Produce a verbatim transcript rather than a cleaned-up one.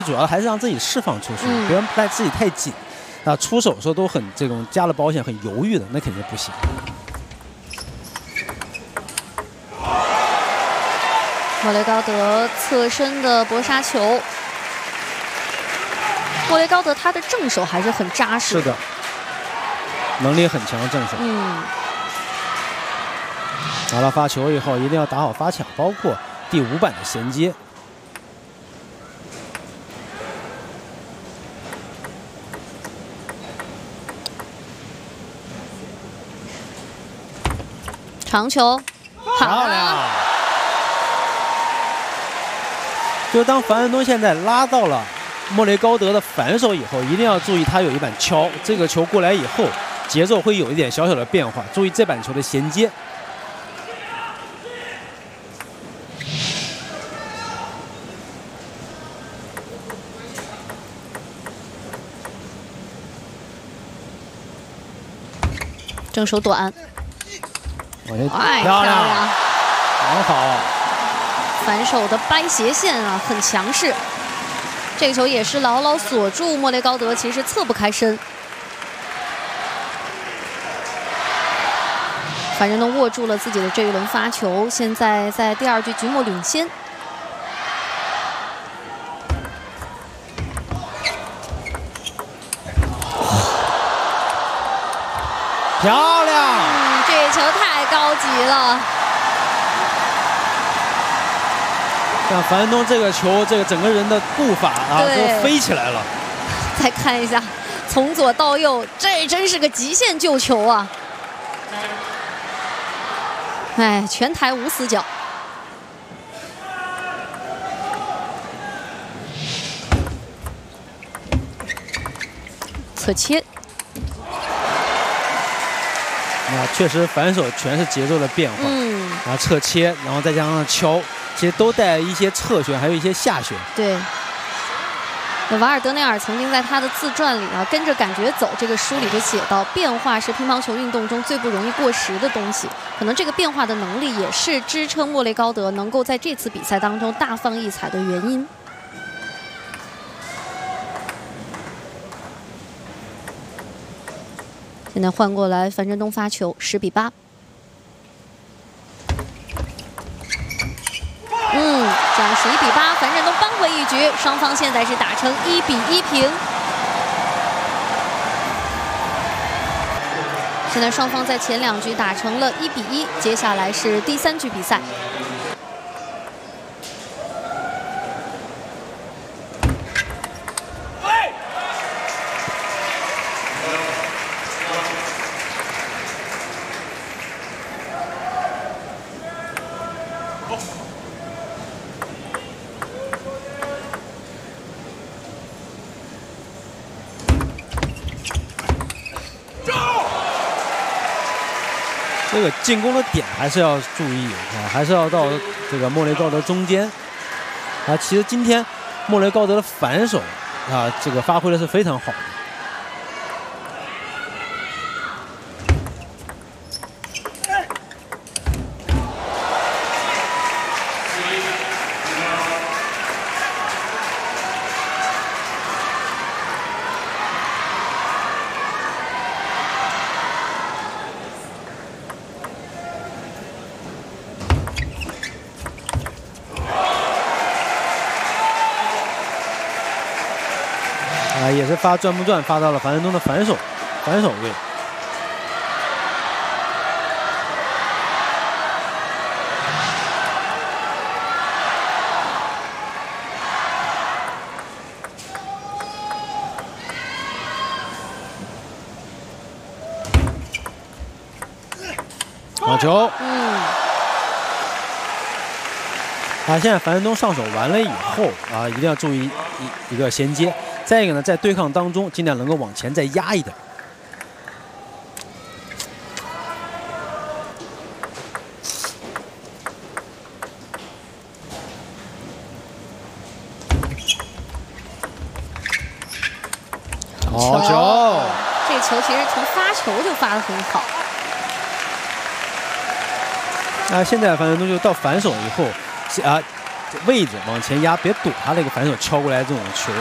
主要还是让自己释放出去， 嗯、 别人不带自己太紧。啊，出手的时候都很这种加了保险，很犹豫的，那肯定不行。 莫雷高德侧身的搏杀球，莫雷高德他的正手还是很扎实， 是的，能力很强的正手。 嗯。 好了，发球以后一定要打好发抢，包括第五板的衔接。 长球， 漂亮！就当樊振东现在拉到了莫雷高德的反手以后，一定要注意他有一板敲，这个球过来以后，节奏会有一点小小的变化，注意这板球的衔接。 正手短。 哎，漂亮，很好。 反手的掰斜线啊，很强势。这个球也是牢牢锁住莫雷高德，其实侧不开身。樊振东握住了自己的这一轮发球，现在在第二局局末领先。 漂亮！ 嗯，这球太高级了。 像樊振东这个球，这个整个人的步伐啊都飞起来了。 再看一下，从左到右，这真是个极限救球啊！哎，全台无死角。侧切。 啊，确实反手全是节奏的变化， 嗯， 然后侧切，然后再加上敲，其实都带一些侧旋，还有一些下旋。 对。瓦尔德内尔曾经在他的自传里啊，跟着感觉走这个书里就写到，变化是乒乓球运动中最不容易过时的东西。可能这个变化的能力也是支撑莫雷高德能够在这次比赛当中大放异彩的原因。 现在换过来，樊振东发球，十比八。嗯，这样十一比八，樊振东扳回一局，双方现在是打成一比一平。现在双方在前两局打成了一比一，接下来是第三局比赛。 这个进攻的点还是要注意啊，还是要到这个莫雷高德中间啊。其实今天莫雷高德的反手啊，这个发挥的是非常好的。啊，也是发转不转，发到了樊振东的反手，反手位。好球！嗯。啊，现在樊振东上手完了以后啊，一定要注意一一个衔接。 再一个呢，在对抗当中，尽量能够往前再压一点。好球！ 这球其实从发球就发得很好。 啊，现在樊振东就到反手以后，啊， 位置往前压，别躲他那个反手敲过来这种球。